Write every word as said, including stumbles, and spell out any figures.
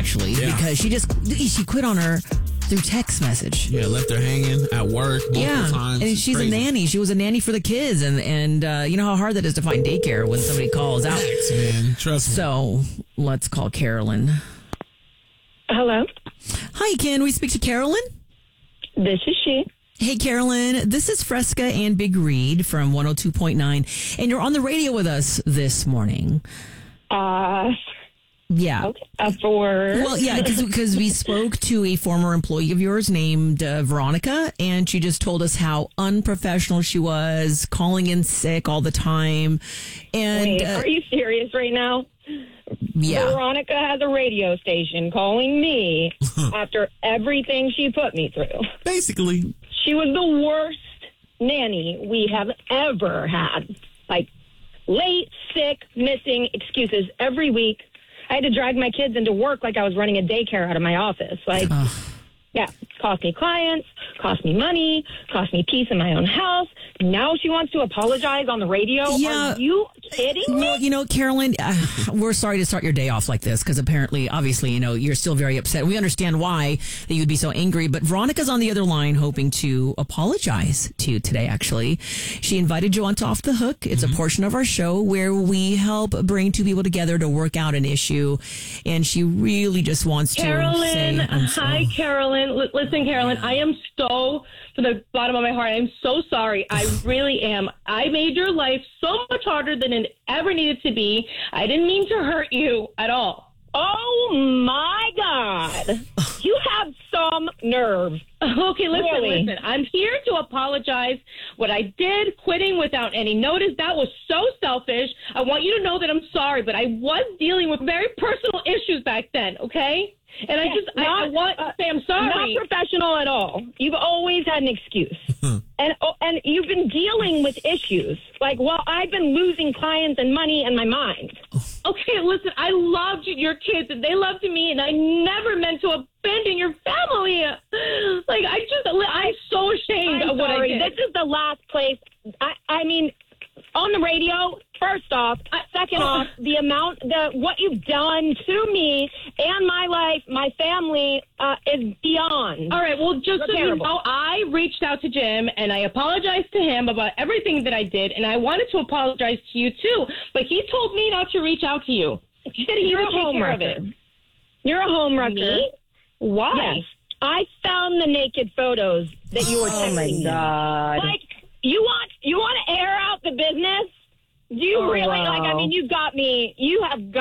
actually, Yeah. because she just she quit on her through text message. Yeah, left her hanging at work multiple Yeah, times. and she's Crazy. a nanny. She was a nanny for the kids, and and uh, you know how hard that is to find daycare when somebody calls out. Facts, man. Trust me. So let's call Carolyn. Hello, Hi, can we speak to Carolyn? this is she. Hey, Carolyn, this is Fresca and Big Reed from one oh two point nine, and you're on the radio with us this morning. Uh, Yeah. okay. Uh, for Well, yeah, because we spoke to a former employee of yours named uh, Veronica, and she just told us how unprofessional she was, calling in sick all the time. And Wait, uh, are you serious right now? yeah, Veronica has a radio station calling me after everything she put me through. Basically. She was the worst nanny we have ever had. Like, late, sick, missing, excuses every week. I had to drag my kids into work like I was running a daycare out of my office. Like, yeah, cost me clients, cost me money, cost me peace in my own house. Now she wants to apologize on the radio. Yeah. Are you kidding me? well, you know, Carolyn, uh, we're sorry to start your day off like this because apparently, obviously, you know, you're still very upset. We understand why that you'd be so angry, but Veronica's on the other line hoping to apologize to you today, actually. She invited you onto Off the Hook. It's a portion of our show where we help bring two people together to work out an issue, and she really just wants to Carolyn, say, I'm so- hi, Carolyn. L- listen, Carolyn, I am so, from the bottom of my heart, I am so sorry. I really am. I made your life so much harder than it ever needed to be. I didn't mean to hurt you at all. Oh, my God. You have some nerve. Okay, listen, Really? listen. I'm here to apologize. What I did, quitting without any notice, that was so selfish. I want you to know that I'm sorry, but I was dealing with very personal issues back then, okay? And I Yeah, just, I, I not- want to say I'm sorry. Not professional at all. You've always had an excuse. and oh, and you've been dealing with issues. Like, well, I've been losing clients and money and my mind. Okay, listen, I loved your kids and they loved me, and I never meant to abandon your family. Like, I just, I'm so ashamed I'm of what sorry. I did. This is the last place. I, I mean, on the radio, first off. Second off, the amount, the what you've done to me and my life, my family, uh, is beyond. All right, well, just so you Repairable. know, I reached out to Jim and I apologized to him about everything that I did, and I wanted to apologize to you too, but he told me not to reach out to you. He said he You're would a take home care of wrecker. it. You're a home wrecker. Me? Why? Yes. I found the naked photos that you were Oh, my texting me. God. Like, you want you want to air out the business? Do you Oh, really? wow. Like, I mean, you got me. You have got